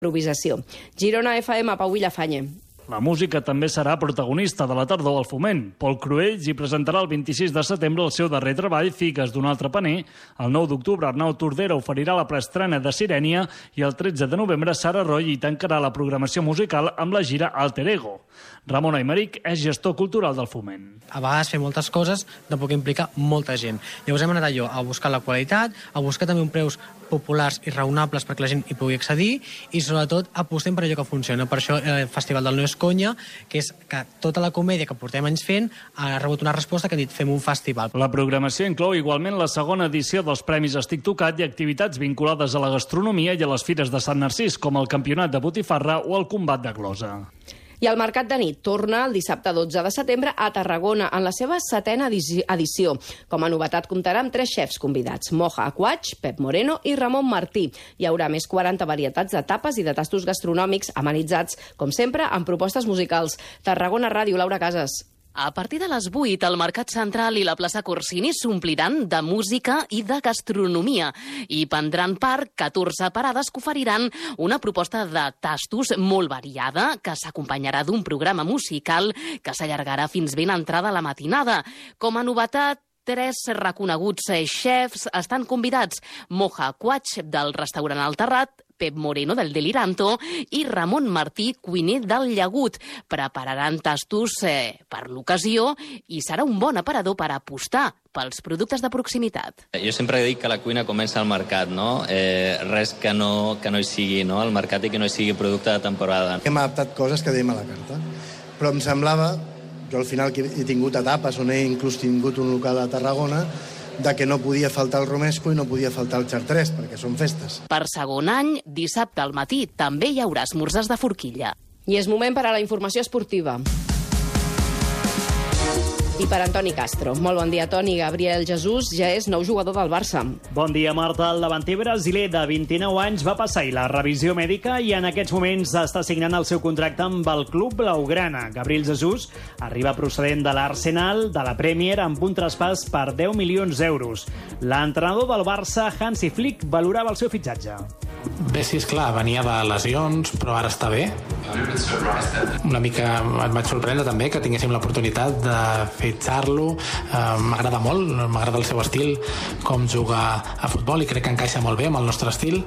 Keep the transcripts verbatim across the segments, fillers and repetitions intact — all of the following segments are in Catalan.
improvisació. Girona F M, Pau Villafañe. La música també serà protagonista de la tardor del Foment. Pol Cruells hi presentarà el vint-i-sis de setembre el seu darrer treball, Figues d'un altre paner. El nou d'octubre, Arnau Tordera oferirà la preestrena de Sirènia i el tretze de novembre, Sara Roy hi tancarà la programació musical amb la gira Alter Ego. Ramon Aymeric és gestor cultural del Foment. A vegades fer moltes coses tampoc implica molta gent. Llavors hem anat allò a buscar la qualitat, a buscar també uns preus populars i raonables perquè la gent hi pugui accedir i sobretot apostem per allò que funciona. Per això el Festival del No és Conya, que és que tota la comèdia que portem anys fent ha rebut una resposta que han dit fem un festival. La programació inclou igualment la segona edició dels Premis Estic Tocat i activitats vinculades a la gastronomia i a les fires de Sant Narcís, com el Campionat de Botifarra o el Combat de Glosa. I el Mercat de nit torna el dissabte dotze de setembre a Tarragona en la seva setena edició. Com a novetat comptarà amb tres xefs convidats, Moja Aquach, Pep Moreno i Ramon Martí. Hi haurà més quaranta varietats de tapes i de tastos gastronòmics amenitzats, com sempre, amb propostes musicals. Tarragona Ràdio, Laura Casas. A partir de les vuit, el Mercat Central i la plaça Corsini s'ompliran de música i de gastronomia i prendran part catorze parades que oferiran una proposta de tastos molt variada que s'acompanyarà d'un programa musical que s'allargarà fins ben entrada la matinada. Com a novetat, tres reconeguts xefs estan convidats: Moja Aquach, del restaurant El Terrat, Pep Moreno, del Deliranto, i Ramon Martí, cuiner del Llagut. Prepararan tastos eh, per l'ocasió i serà un bon aparador per apostar pels productes de proximitat. Jo sempre dic que la cuina comença al mercat, no? Eh, res que no, que no hi sigui, no? Al mercat i que no hi sigui producte de temporada. Hem adaptat coses que dèiem a la carta, però em semblava, jo al final he tingut etapes on he inclús tingut un local a Tarragona, de que no podia faltar el romesco i no podia faltar el xartrés, perquè són festes. Per segon any, dissabte al matí, també hi haurà esmorzars de forquilla. I és moment per a la informació esportiva. I per Antoni Castro. Molt bon dia, Toni. Gabriel Jesús ja és nou jugador del Barça. Bon dia, Marta. El davanter brasiler de vint-i-nou anys va passar la revisió mèdica i en aquests moments està signant el seu contracte amb el club blaugrana. Gabriel Jesús arriba procedent de l'Arsenal, de la Premier, amb un traspàs per deu milions d'euros. L'entrenador del Barça, Hansi Flick, valorava el seu fitxatge. Bé, sí, esclar, venia de lesions, però ara està bé. Una mica em vaig sorprendre també que tinguéssim l'oportunitat de fitxar-lo. Eh, m'agrada molt, m'agrada el seu estil, com jugar a futbol, i crec que encaixa molt bé amb el nostre estil.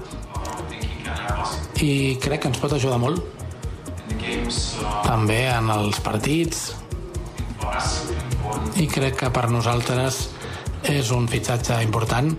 I crec que ens pot ajudar molt. També en els partits. I crec que per nosaltres és un fitxatge important.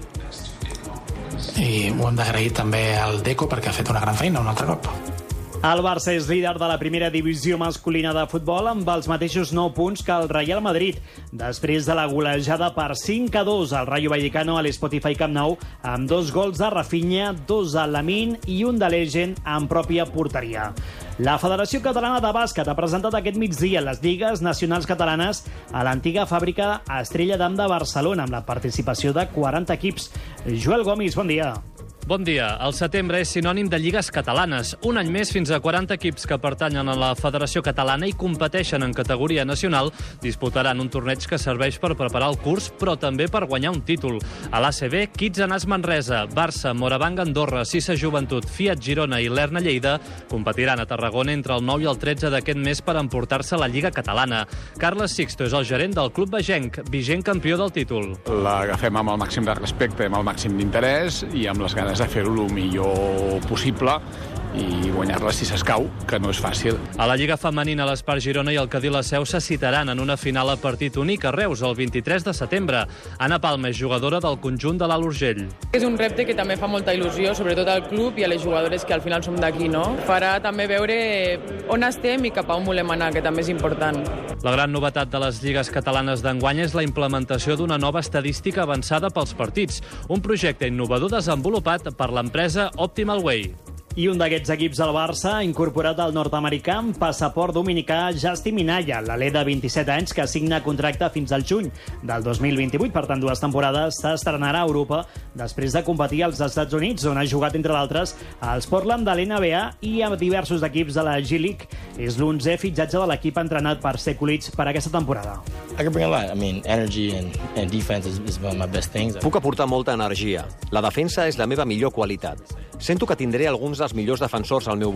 I ho hem d'agrair també al Deco perquè ha fet una gran feina un altre cop. El Barça és líder de la primera divisió masculina de futbol amb els mateixos nou punts que el Real Madrid, després de la golejada per cinc a dos al Rayo Vallecano a l'Spotify Camp Nou, amb dos gols de Rafinha, dos de Lamine i un de Legend en pròpia porteria. La Federació Catalana de Bàsquet ha presentat aquest migdia les lligues nacionals catalanes a l'antiga fàbrica Estrella d'Am de Barcelona, amb la participació de quaranta equips. Joel Gomis, bon dia. Bon dia. El setembre és sinònim de lligues catalanes. Un any més, fins a quaranta equips que pertanyen a la Federació Catalana i competeixen en categoria nacional disputaran un torneig que serveix per preparar el curs, però també per guanyar un títol. A l'A C B, Kids Anas Manresa, Barça, Moravang Andorra, Sisa Joventut, Fiat Girona i l'Erna Lleida competiran a Tarragona entre el nou i el tretze d'aquest mes per emportar-se la Lliga Catalana. Carles Sixto és el gerent del Club Begenc, vigent campió del títol. L'agafem amb el màxim de respecte, amb el màxim d'interès i amb les ganes de fer-ho el millor possible i guanyar-la si s'escau, que no és fàcil. A la Lliga Femenina, l'Espar Girona i el Cadí La Seu se citaran en una final a partit únic a Reus el vint-i-tres de setembre. Anna Palma és jugadora del conjunt de l'Alt Urgell. És un repte que també fa molta il·lusió, sobretot al club i a les jugadores que al final som d'aquí, no? Farà també veure on estem i cap a on volem anar, que també és important. La gran novetat de les lligues catalanes d'enguany és la implementació d'una nova estadística avançada pels partits, un projecte innovador desenvolupat per l'empresa Optimal Way. I un d'aquests equips del Barça ha incorporat el nord-americà amb passaport dominicà Justin Minaya, l'alè de vint-i-set anys que signa contracte fins al juny del dos mil vint-i-vuit. Per tant, dues temporades s'estrenarà a Europa després de competir als Estats Units, on ha jugat, entre d'altres, als Portland de l'N B A i a diversos equips de la G-League És l'onzè fitxatge de l'equip entrenat per Sekulic per aquesta temporada. Puc aportar molta energia. La defensa és la meva millor qualitat. Sento que tindré alguns dels millors defensors al meu